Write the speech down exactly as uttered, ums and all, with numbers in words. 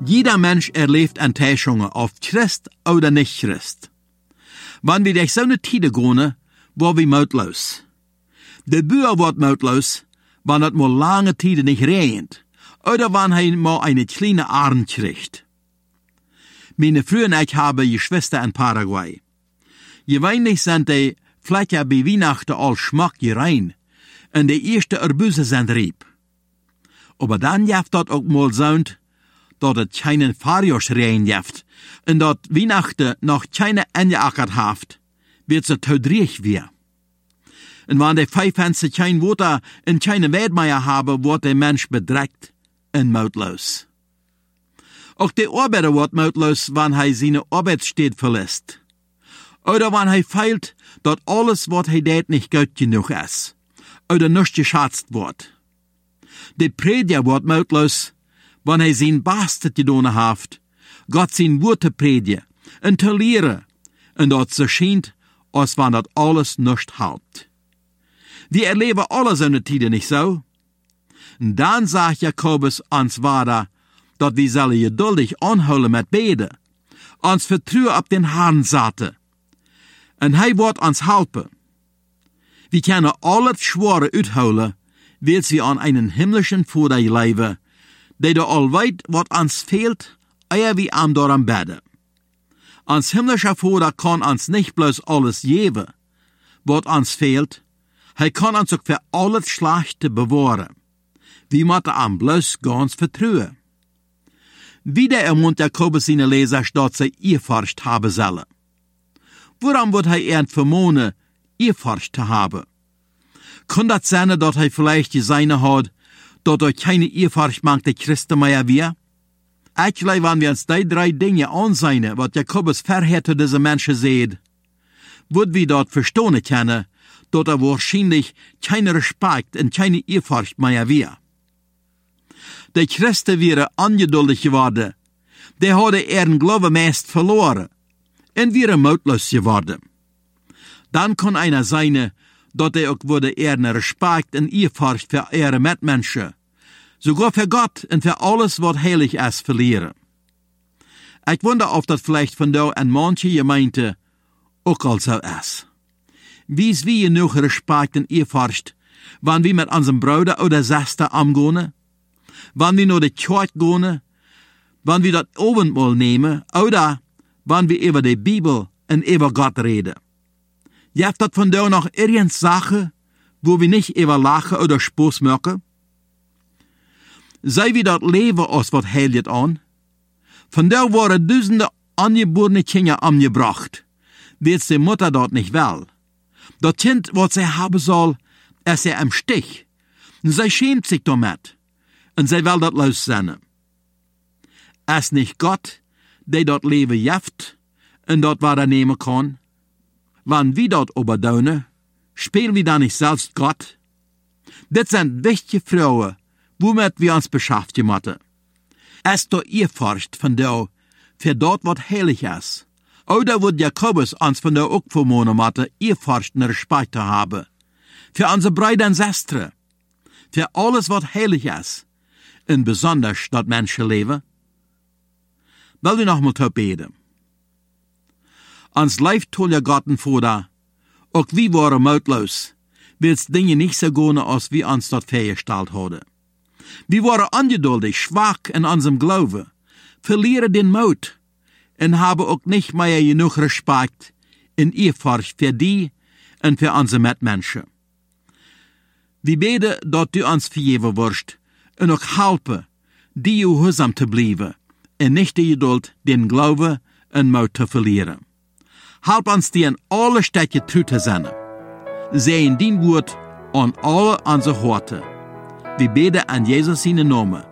Jeder Mensch erlebt Enttäuschungen, auf Christ oder nicht Christ. Wenn wir durch so eine Tide gehen, war wir mutlos. Der Bauer wird mutlos, wenn es mal lange Tide nicht regnet, oder wenn er mal eine kleine Arm kriegt. Meine Frau und ich haben Geschwister in Paraguay. Gewöhnlich sind die Flächen bei Weihnachten all Schmack gerein, und die erste Erbüse sind rieb. Aber dann jaft dat auch mal so, dat het keinen Fahrjahrsregen jaft, und dat Weihnachten noch keine angeackert haft, wird so tödrig wir. Und wenn die Pfeifenster kein Wasser und keine Weidmeier haben, wird der Mensch bedreckt und mautlos. Auch der Arbeiter wird mautlos, wenn er seine Arbeitsstätte verlässt. Oder wenn er feilt, dass alles, was er tät, nicht gut genug ist. Oder nicht geschätzt wird. Der Prediger wird mautlos, wenn er sein Bastet getan hat, Gott sein Worte predigen und zu lehren, und dort so scheint, als wenn das alles nicht hält. Wir erleben alle so eine Tide nicht so. Und dann sagt Jakobus ans Vater, dass wir sollen geduldig anholen mit Beten, uns vertrauen auf den Herrn satte. Und er wird uns helfen. Wir können alles Schwere uitholen, weil sie an einen himmlischen Vater leben, der da all weit, was uns fehlt, ehe wir am daran beten. Uns himmlischer Vater kann uns nicht bloß alles geben, was uns fehlt, er kann uns auch für alles Schlechte bewahren. Wir müssen am bloß ganz vertrauen. Wieder ermunt Jakobus seine Leser, dass sie Ehrfurcht haben sollen. Warum wird er eher vermohnen, Ehrfurcht zu haben? Kann das sein, dass er vielleicht die Seine hat, dass er keine Ehrfurcht mag, der Christen mehr wir? Eigentlich, wenn wir uns die drei Dinge ansehen, was Jakobus vorher zu diesen Menschen sieht, würden wir dort verstehen können, dass er wahrscheinlich keine Respekt und keine Ehrfurcht mehr wir. Der Christen wäre ungeduldig geworden, der hatte ihren Glauben meist verloren und wäre mutlos geworden. Dann kann einer sein, dass er auch würde ihren Respekt und Ehrfurcht für ihre Mitmenschen, sogar für Gott und für alles, was heilig ist, verlieren. Ich wundere, ob das vielleicht von da an manche Gemeinde auch so ist. Wie ist wie genug Respekt und Ehrfurcht, wenn wir mit unserem Bruder oder Schwester umgehen? Wenn wir nur die Kirche gehen, wenn wir das Abendmahl nehmen, oder wenn wir über die Bibel und über Gott reden. Gibt das von da noch irgendeine Sache, wo wir nicht über lachen oder Spaß machen? Sei wir das Leben aus, was heiligt an? Von da waren Dutzende angeborene Kinder angebracht, weil die Mutter dort nicht will. Das Kind, was sie haben soll, ist sie im Stich. Und sie schämt sich damit. Und sie will das lossenden. Es nicht Gott, der dort Leben jaft und dort was er nehmen kann. Wenn wir dort oberdonen, spielen wir dann nicht selbst Gott? Das sind wichtige Frauen, womit wir uns beschäftigen müssen. Es ist doch Ehrfurcht von da, für dort, was heilig ist. Oder wird Jakobus uns von da auch vermohnen müssen, Ehrfurcht und Respekt zu haben. Für unsere Brüder und Schwestern. Für alles, was heilig ist. Und besonders das Menschenleben. Will wir noch mal beten. Uns lebt toll ja Gott und Vater, auch wir waren mutlos, weil Dinge nicht so gehen, als wir uns dort vorgestellt haben. Wir waren ungeduldig, schwach in unserem Glauben, verlieren den Mut und haben auch nicht mehr genug Respekt in Ehrfurcht für die und für unsere Mitmenschen. Wir beten, dass du uns vergeben wirst und auch helfen, die gehorsam zu bleiben und nicht die Geduld, den Glauben und Mut zu verlieren. Help uns die in alle Städte treu zu sein. Sehen dein Wort an alle unsere Horte. Wir beten an Jesus in den Namen.